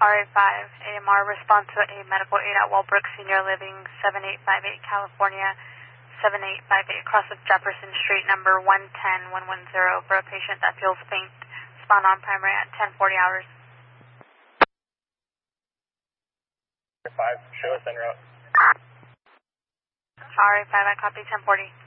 RA5, AMR, response to a medical aid at Walbrook Senior Living, 7858 California, 7858 across of Jefferson Street, number 110110, for a patient that feels faint. Respond on primary at 10:40 hours. 5, show us en route. RA5, I copy 10:40.